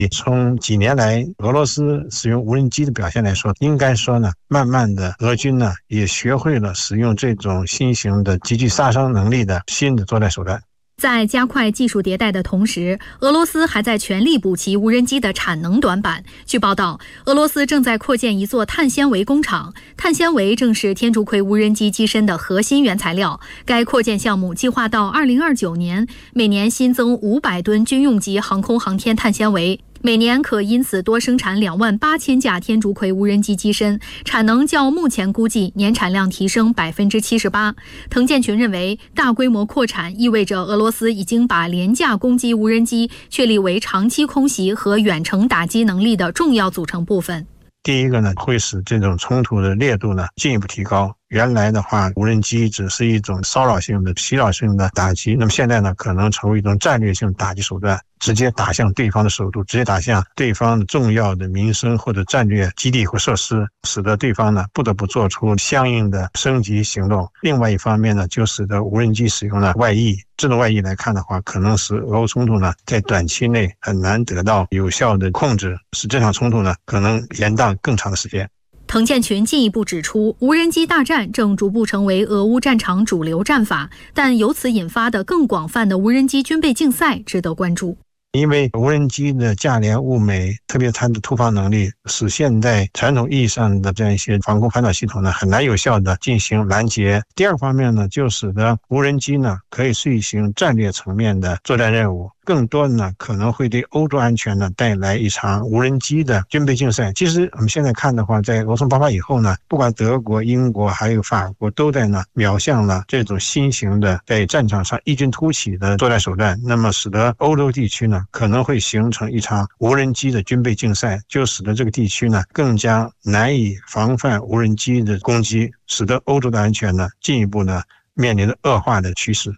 从几年来俄罗斯使用无人机的表现来说，应该说呢，慢慢的俄军呢也学会了使用这种新型的极具杀伤能力的新的作战手段。 在加快技术迭代的同时，俄罗斯还在全力补齐无人机的产能短板。据报道，俄罗斯正在扩建一座碳纤维工厂，碳纤维正是天竺葵无人机机身的核心原材料。该扩建项目计划到2029年，每年新增500吨军用级航空航天碳纤维。每年可因此多生产28000架天竺葵无人机机身，产能较目前估计年产量提升78%。滕建群认为，大规模扩产意味着俄罗斯已经把廉价攻击无人机确立为长期空袭和远程打击能力的重要组成部分。 第一个呢，会使这种冲突的烈度呢进一步提高。原来的话，无人机只是一种骚扰性的、袭扰性的打击，那么现在呢，可能成为一种战略性打击手段，直接打向对方的首都，直接打向对方的重要的民生或者战略基地或设施，使得对方呢不得不做出相应的升级行动。另外一方面呢，就使得无人机使用了外溢。这种外溢来看的话，可能使俄乌冲突呢在短期内很难得到有效的控制，使这场冲突呢可能延宕更长的时间。 滕建群进一步指出，无人机大战正逐步成为俄乌战场主流战法，但由此引发的更广泛的无人机军备竞赛值得关注。 因为无人机的价廉物美，特别它的突防能力，使现在传统意义上的这样一些防空反导系统呢，很难有效的进行拦截。第二方面呢，就使得无人机呢可以遂行战略层面的作战任务。更多的呢，可能会对欧洲安全呢带来一场无人机的军备竞赛。其实我们现在看的话，在俄冲爆发以后呢，不管德国、英国还有法国，都在呢瞄向了这种新型的在战场上异军突起的作战手段。那么使得欧洲地区呢可能会形成一场无人机的军备竞赛，就使得这个地区呢更加难以防范无人机的攻击，使得欧洲的安全呢进一步呢面临着恶化的趋势。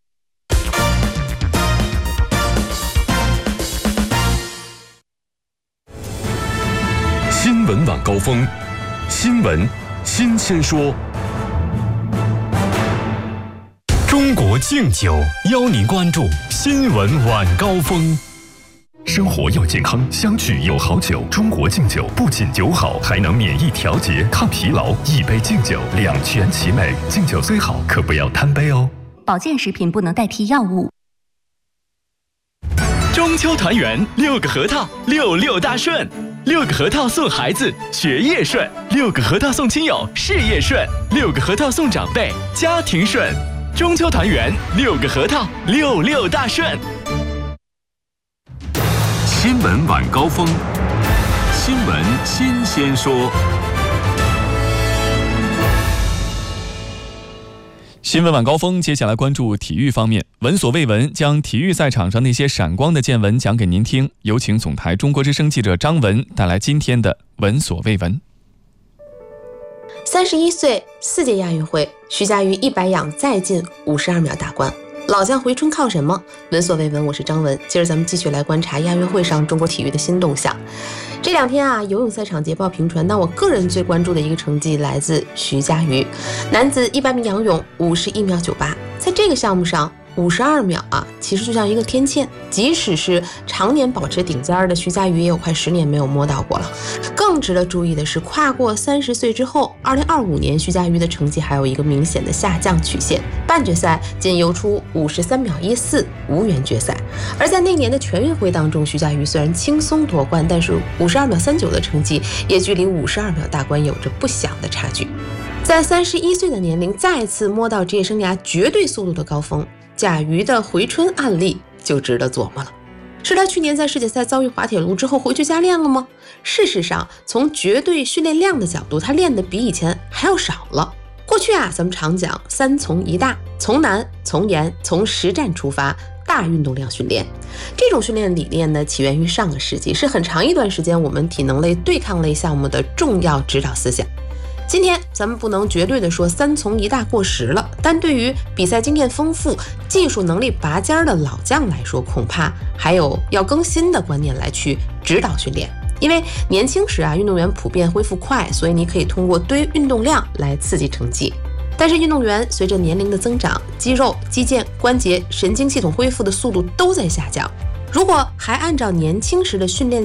新闻晚高峰，新闻新鲜说。中国敬酒邀您关注新闻晚高峰。生活要健康，相聚有好酒。中国敬酒不仅酒好，还能免疫调节、抗疲劳。一杯敬酒，两全其美。敬酒虽好，可不要贪杯哦。 保健食品不能代替药物。 中秋团圆，6个核桃，66大顺。6个核桃送孩子，学业顺；6个核桃送亲友，事业顺；6个核桃送长辈，家庭顺。中秋团圆，6个核桃，66大顺。 新闻晚高峰，新闻新鲜说。 新闻晚高峰，接下来关注体育方面。闻所未闻，将体育赛场上那些闪光的见闻讲给您听。有请总台中国之声记者张文带来今天的闻所未闻。 31岁4届亚运会，徐嘉余100仰再进52秒大关。老将回春靠什么？闻所未闻，我是张文。接着咱们继续来观察亚运会上中国体育的新动向。这2天啊，游泳赛场捷报频传，但我个人最关注的一个成绩来自徐嘉余，男子100米仰泳51秒98，在这个项目上52秒啊，其实就像一个天堑，即使是常年保持顶尖的徐嘉余，也有快10年没有摸到过了。更值得注意的是，跨过30岁之后，2025年徐嘉余的成绩还有一个明显的下降曲线，半决赛仅游出53秒14，无缘决赛。而在那年的全运会当中，徐嘉余虽然轻松夺冠，但是52秒39的成绩也距离52秒大关有着不小的差距。在31岁的年龄再次摸到职业生涯绝对速度的高峰，贾瑜的回春案例就值得琢磨了。是他去年在世锦赛遭遇滑铁卢之后回去加练了吗？事实上，从绝对训练量的角度，他练的比以前还要少了。过去啊，咱们常讲3从1大，从难、从严、从实战出发，大运动量训练。这种训练理念呢，起源于上个世纪，是很长一段时间我们体能类、对抗类项目的重要指导思想。今天咱们不能绝对的说3从1大过时了，但对于比赛经验丰富、技术能力拔尖的老将来说，恐怕还有要更新的观念来去指导训练。因为年轻时啊，运动员普遍恢复快，所以你可以通过堆运动量来刺激成绩。但是运动员随着年龄的增长，肌肉、肌腱、关节、神经系统恢复的速度都在下降。 如果还按照年轻时的训练